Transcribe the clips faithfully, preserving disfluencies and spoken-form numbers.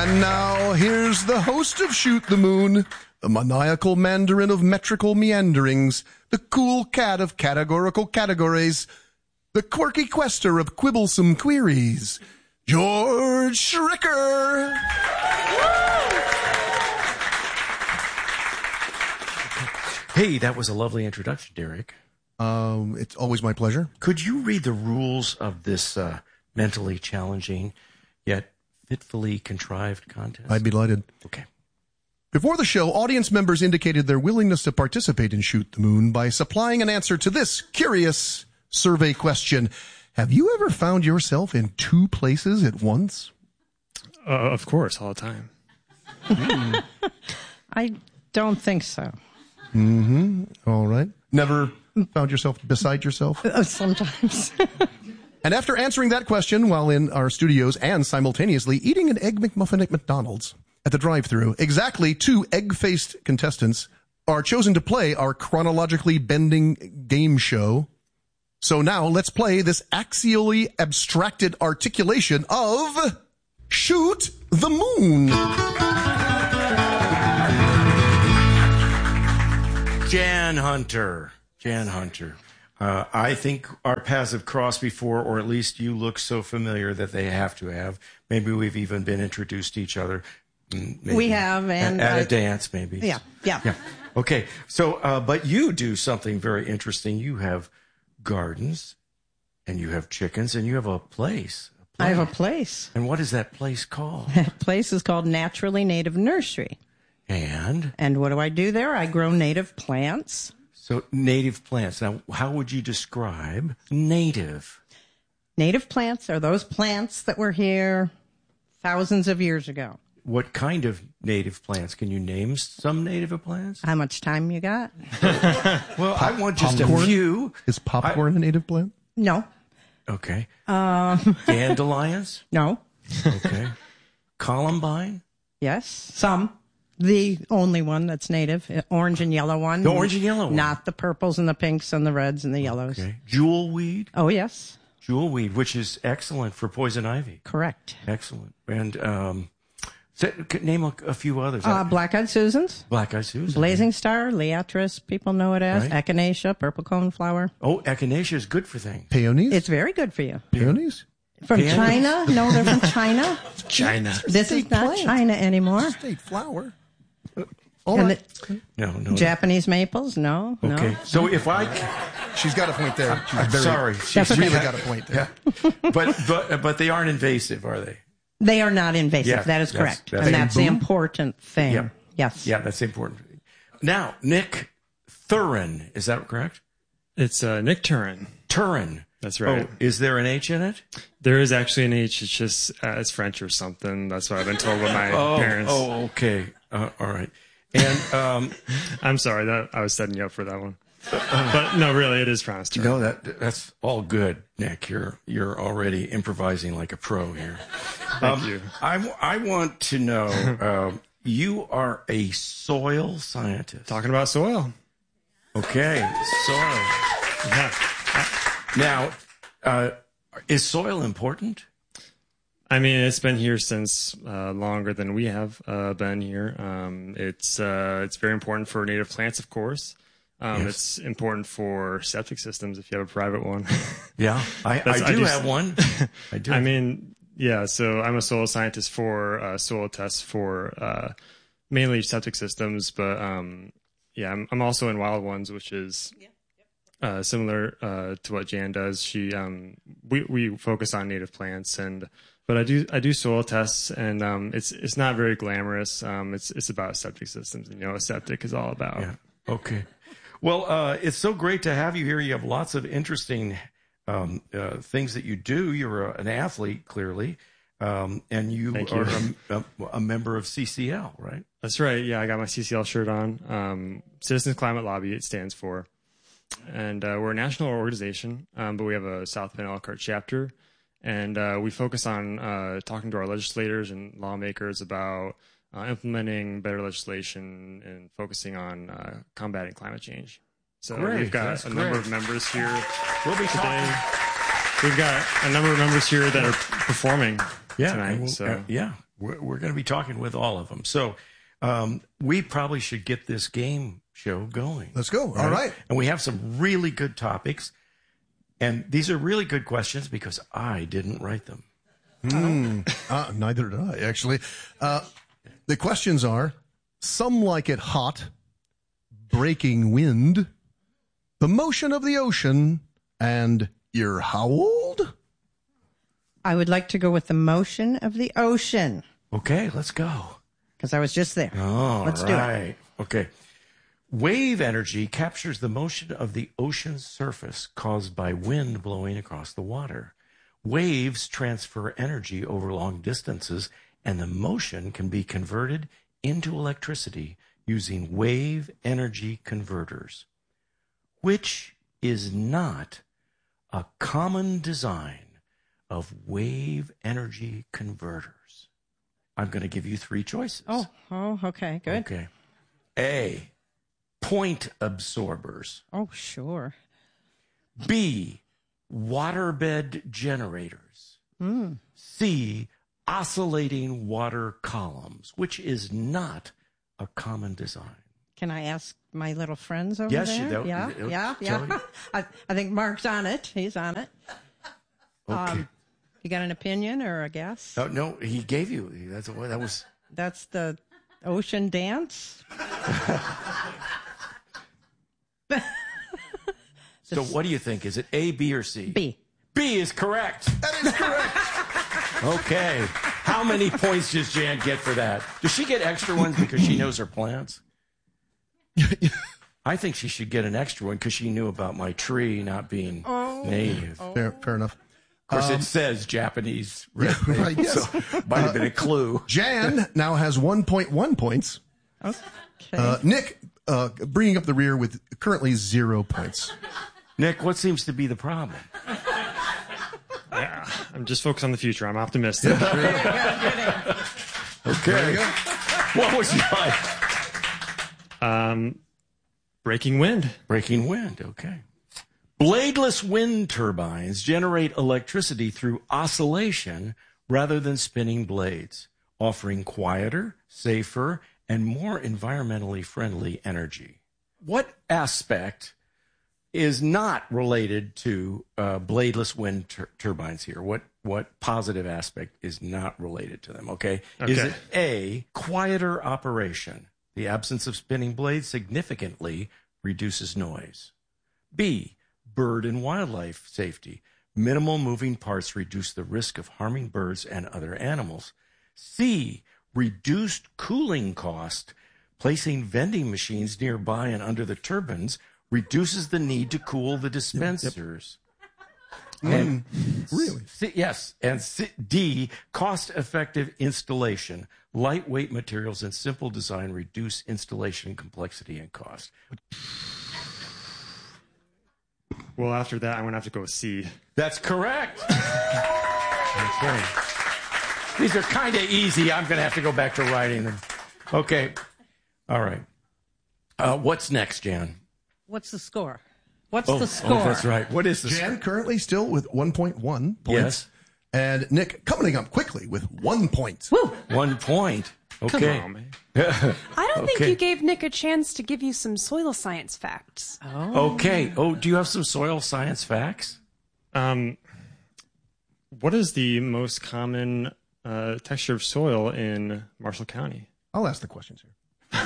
And now, here's the host of Shoot the Moon, the maniacal mandarin of metrical meanderings, the cool cat of categorical categories, the quirky quester of quibblesome queries, George Schricker. Hey, that was a lovely introduction, Derek. Um, it's always my pleasure. Could you read the rules of this uh, mentally challenging yet fitfully contrived contest? I'd be delighted. Okay. Before the show, audience members indicated their willingness to participate in Shoot the Moon by supplying an answer to this curious survey question. Have you ever found yourself in two places at once? Uh, of course, all the time. Mm. I don't think so. Mm-hmm. All right. Never found yourself beside yourself? Uh, sometimes. And after answering that question while in our studios and simultaneously eating an Egg McMuffin at McDonald's at the drive-thru, exactly two egg-faced contestants are chosen to play our chronologically bending game show. So now let's play this axially abstracted articulation of Shoot the Moon. Jan Hunter. Jan Hunter. Uh, I think our paths have crossed before, or at least you look so familiar that they have to have. Maybe we've even been introduced to each other. Maybe. We have. and At, at I, a dance, maybe. Yeah, yeah. Yeah. Okay. So, uh, but you do something very interesting. You have gardens, and you have chickens, and you have a place. A I have a place. And what is that place called? That place is called Naturally Native Nursery. And? And what do I do there? I grow native plants. So native plants. Now, how would you describe native? Native plants are those plants that were here thousands of years ago. What kind of native plants? Can you name some native plants? How much time you got? Well, Pop- I want just popcorn? a few. Is popcorn I, a native plant? No. Okay. Um, Dandelions? No. Okay. Columbine? Yes. Some. The only one that's native, uh, orange and yellow one. The orange and yellow one. Not the purples and the pinks and the reds and the yellows. Okay. Jewelweed? Oh, yes. Jewelweed, which is excellent for poison ivy. Correct. Excellent. And um, so, name a, a few others. Uh, Black-eyed Susans. Black-eyed Susan. Blazing Star, Liatris, people know it as. Right. Echinacea, purple cone flower. Oh, echinacea is good for things. Peonies? It's very good for you. Peonies? From Peonies? China? No, they're from China. China. This is State not plant. China anymore. State flower. All And right. the No, no. Japanese maples? No, Okay. no. So if I... She's got a point there. She's I'm very, sorry. That's She's okay. really got a point there. but, but, but they aren't invasive, are they? They are not invasive. Yeah, that is that's- correct. that's- and that's the Bamboo? important thing. Yeah. Yes. Yeah, that's important. Now, Nick Thurin, is that correct? It's uh, Nick Turin. Turin. That's right. Oh, is there an H in it? There is actually an H. It's just uh, it's French or something. That's what I've been told by my Oh, parents. oh, okay. Uh, all right. And um, I'm sorry that I was setting you up for that one. But no, really, it is pronounced Turin. no, that that's all good, Nick. You're you're already improvising like a pro here. Thank Um, you. I I want to know. Um, you are a soil scientist. Talking about soil. Okay, soil. Yeah. Now, uh, is soil important? I mean, it's been here since uh, longer than we have uh, been here. Um, it's uh, it's very important for native plants, of course. Um, Yes. It's important for septic systems if you have a private one. Yeah, I, I That's- I do just- have one. I do. I mean, yeah, so I'm a soil scientist for uh, soil tests for uh, mainly septic systems, but um, yeah, I'm, I'm also in wild ones, which is uh, similar uh, to what Jan does. She um, we we focus on native plants, and but I do I do soil tests, and um, it's it's not very glamorous. Um, it's it's about septic systems, and you know what septic is all about. Yeah. Okay. Well, uh, it's so great to have you here. You have lots of interesting um, uh, things that you do. You're a, an athlete, clearly, um, and you Thank are you. A, a, a member of C C L, right? That's right. Yeah, I got my C C L shirt on. Um, Citizens Climate Lobby, it stands for. And uh, we're a national organization, um, but we have a South Bend Elkhart chapter. And uh, we focus on uh, talking to our legislators and lawmakers about uh, implementing better legislation and focusing on uh, combating climate change. So Great. we've got That's a number great. of members here We'll be today. talking. We've got a number of members here that are performing Yeah, tonight. and we'll- so uh, yeah, We're, we're going to be talking with all of them. So um, we probably should get this game show going. Let's go. All right. And we have some really good topics. And these are really good questions because I didn't write them. Mm. Uh, neither did I, actually. Uh, the questions are, some like it hot, breaking wind, the motion of the ocean, and you're how old? I would like to go with the motion of the ocean. Okay, let's go. Because I was just there. All Let's right. do it. Okay. Wave energy captures the motion of the ocean's surface caused by wind blowing across the water. Waves transfer energy over long distances, and the motion can be converted into electricity using wave energy converters, which is not a common design of wave energy converters. I'm going to give you three choices. Oh, oh, okay, good. Okay. A, point absorbers. Oh, sure. B, waterbed generators. Mm. C, oscillating water columns, which is not a common design. Can I ask my little friends over Yes, there? you do. Yeah, It'll yeah, tell yeah. you. I, I think Mark's on it. He's on it. Okay. Um, you got an opinion or a guess? no, no, he gave you. That's what that was. That's the ocean dance. So, what do you think? Is it A, B, or C? B. B is correct. That is correct. Okay. How many points does Jan get for that? Does she get extra ones because she knows her plants? I think she should get an extra one because she knew about my tree not being Oh. native. Fair, fair enough. Of course, Um, it says Japanese. Red yeah, right, yes. So might have been a clue. Jan now has one point one points. Okay. Uh, Nick uh, bringing up the rear with currently zero points. Nick, what seems to be the problem? Yeah, I'm just focused on the future. I'm optimistic. Okay. What was mine? Um, breaking wind. Breaking wind. Okay. Bladeless wind turbines generate electricity through oscillation rather than spinning blades, offering quieter, safer, and more environmentally friendly energy. What aspect is not related to uh, bladeless wind tur- turbines here? What what positive aspect is not related to them? Okay. Is Okay. it A, quieter operation? The absence of spinning blades significantly reduces noise. B, bird and wildlife safety. Minimal moving parts reduce the risk of harming birds and other animals. C, reduced cooling cost. Placing vending machines nearby and under the turbines reduces the need to cool the dispensers. And Really? C, yes. And C, D, cost-effective installation. Lightweight materials and simple design reduce installation complexity and cost. Well, after that, I'm going to have to go with C. That's correct. Okay. These are kind of easy. I'm going to have to go back to writing them. Okay. All right. Uh, what's next, Jan? What's the score? What's Oh, the score? oh, that's right. What is the Jan currently still with one point one points. Yes. And Nick coming up quickly with one point. Woo! One point. Okay. Come on, man. I don't think Okay. you gave Nick a chance to give you some soil science facts. Okay. Oh, do you have some soil science facts? Um, what is the most common uh, texture of soil in Marshall County? I'll ask the questions here.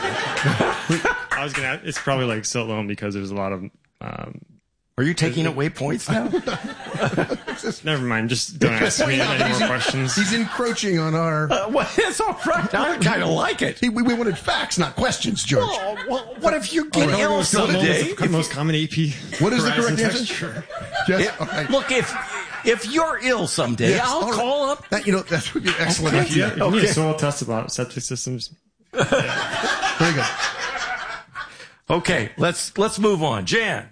I was gonna. It's probably like silt loam because there's a lot of. Um, Are you taking away points now? never mind. Just don't ask me any more questions. He's encroaching on our. Uh, well, it's all right. I kind of like it. He, we, we wanted facts, not questions, George. Oh, well, what if you get All right. ill Silt loam someday? is the most common A P. What is the horizon correct answer? texture. Yes. If- All right. Look, if if you're ill someday, Yes, I'll all right. call up. That, you know, that would be an excellent Yeah, idea. if you need a soil test about septic systems. Very good. Okay, let's let's move on, Jan.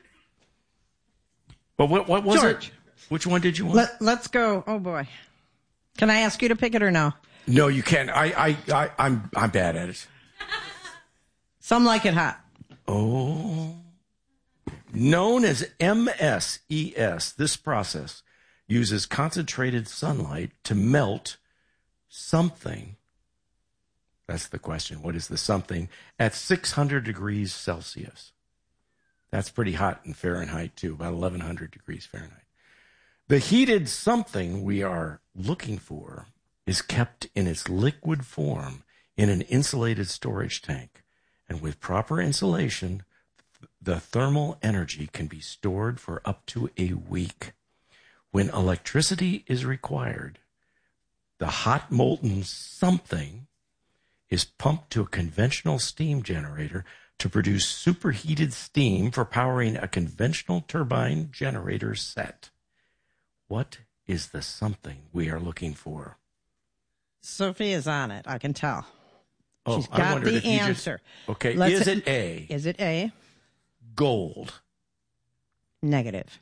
But what what was George. it? Which one did you want? Let, let's go. Oh, boy. Can I ask you to pick it or no? No, you can't. I I I I'm I'm bad at it. Some like it hot. Oh. Known as M S E S, this process uses concentrated sunlight to melt something, that's the question, what is the something, at six hundred degrees Celsius? That's pretty hot in Fahrenheit, too, about eleven hundred degrees Fahrenheit. The heated something we are looking for is kept in its liquid form in an insulated storage tank. And with proper insulation, the thermal energy can be stored for up to a week. When electricity is required, the hot molten something is pumped to a conventional steam generator to produce superheated steam for powering a conventional turbine generator set. What is the something we are looking for? Sophie is on it. I can tell. Oh, She's I got wondered the if you just- answer. Okay, Let's- is it A, Is it A? gold? Negative.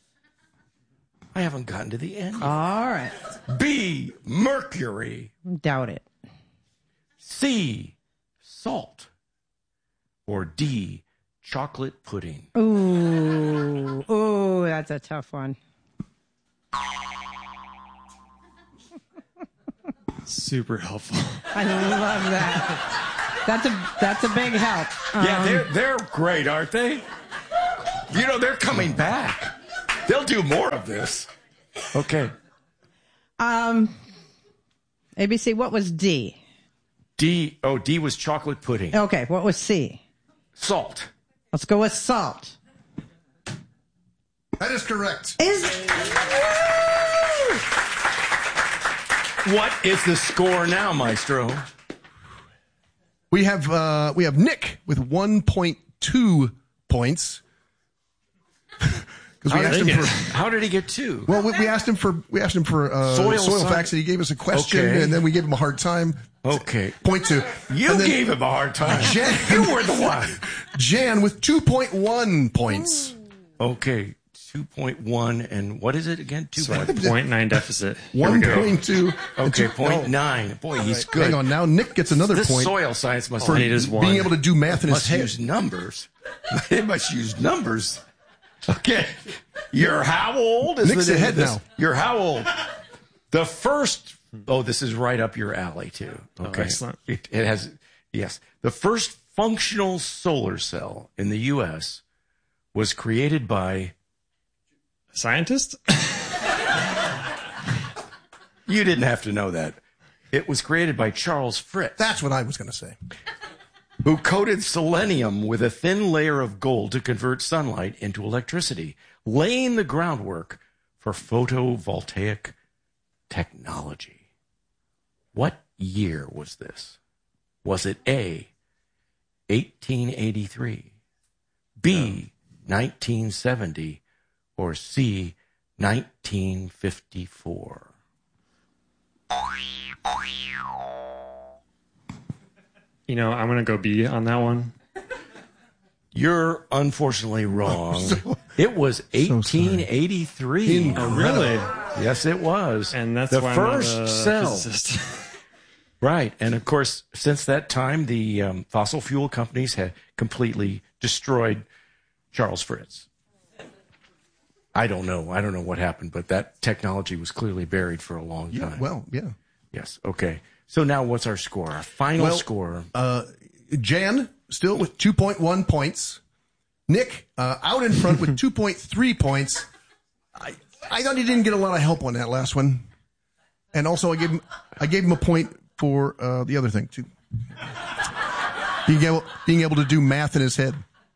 I haven't gotten to the end. All right. B, mercury. Doubt it. C, salt. Or D, chocolate pudding. Ooh, ooh, that's a tough one. Super helpful. I love that. That's a that's a big help. Yeah, Um, they're they're great, aren't they? You know, they're coming back. They'll do more of this. Okay. Um, A B C. What was D? D, oh, D was chocolate pudding. Okay. What was C? Salt. Let's go with salt. That is correct. Is What is the score now, Maestro? We have uh, we have Nick with one point two points. Because we How asked did him he for get- How did he get two? well, we, we asked him for we asked him for uh, Soil soil, science. facts, and he gave us a question, Okay. and then we gave him a hard time. Okay. Point two. You And then gave him a hard time. Jan- You were the one. Jan with two point one points. Okay. two point one, and what is it again? two point one. Point nine deficit. Here we One go. point two. Okay, point nine. Boy, he's good. Hang on, now Nick gets another This point soil science must for I need is one. being able to do math in his must head. use numbers. They must use numbers. Okay. You're how old? Is Nick's the name ahead of this? now. You're how old? The first, oh, this is right up your alley, too. Okay. excellent. It, it has, yes. The first functional solar cell in the U S was created by, Scientist? you didn't have to know that. It was created by Charles Fritz, That's what I was going to say. who coated selenium with a thin layer of gold to convert sunlight into electricity, laying the groundwork for photovoltaic technology. What year was this? Was it A, eighteen eighty-three, B, nineteen seventy, or C, nineteen fifty-four? You know, I'm going to go B on that one. You're unfortunately wrong. It was eighteen eighty-three. Oh, really? Yes, it was. And that's the why first I'm not a cell. physicist. Right. And of course, since that time, the um, fossil fuel companies had completely destroyed Charles Fritz. I don't know. I don't know what happened, but that technology was clearly buried for a long Yeah, time. well, yeah. Yes. Okay. So now what's our score? Our final Well, score. Uh, Jan still with two point one points. Nick uh, out in front with two point three points. I I thought he didn't get a lot of help on that last one, and also I gave him I gave him a point for uh, the other thing too. Being able being able to do math in his head.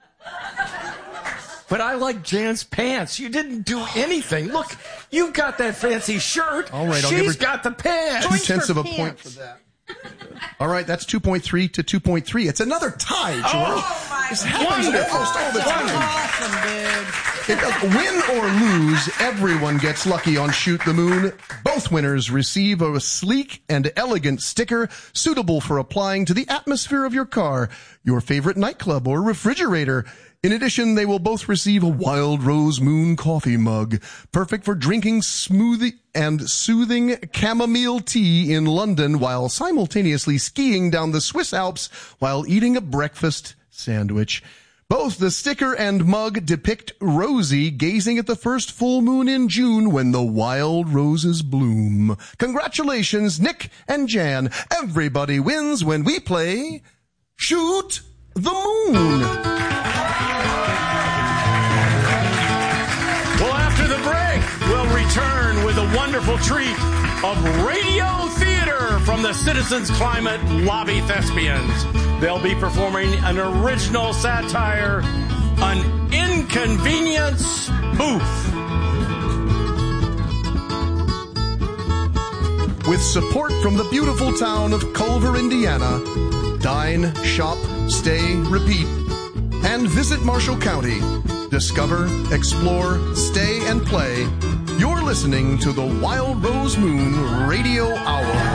But I like Jan's pants. You didn't do anything. Look, you've got that fancy shirt. All right, I'll She's give her got the pants. Two tenths for of a pants. point for that. All right, that's two point three to two point three. It's another tie, George. Oh, my This happens almost all the time. awesome, dude. It does. Win or lose, everyone gets lucky on Shoot the Moon. Both winners receive a sleek and elegant sticker suitable for applying to the atmosphere of your car, your favorite nightclub, or refrigerator. In addition, they will both receive a Wild Rose Moon coffee mug, perfect for drinking smoothie and soothing chamomile tea in London while simultaneously skiing down the Swiss Alps while eating a breakfast sandwich. Both the sticker and mug depict Rosie gazing at the first full moon in June when the wild roses bloom. Congratulations, Nick and Jan. Everybody wins when we play Shoot the Moon. Well, after the break, we'll return with a wonderful treat of radio theater from the Citizens Climate Lobby Thespians. They'll be performing an original satire, An Inconvenience Booth. With support from the beautiful town of Culver, Indiana, dine, shop, stay, repeat, and visit Marshall County. Discover, explore, stay, and play. You're listening to the Wild Rose Moon Radio Hour.